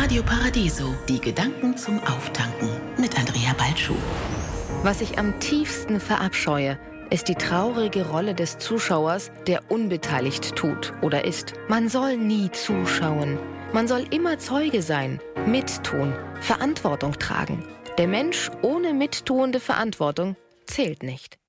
Radio Paradiso, die Gedanken zum Auftanken mit Andrea Balschuh. Was ich am tiefsten verabscheue, ist die traurige Rolle des Zuschauers, der unbeteiligt tut oder ist. Man soll nie zuschauen. Man soll immer Zeuge sein, mittun, Verantwortung tragen. Der Mensch ohne mittuende Verantwortung zählt nicht.